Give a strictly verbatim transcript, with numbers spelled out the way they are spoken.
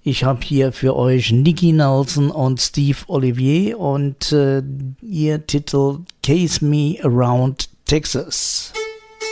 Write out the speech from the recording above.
Ich habe hier für euch Nicky Nelson und Steve Olivier und äh, ihr Titel Case Me Around Texas.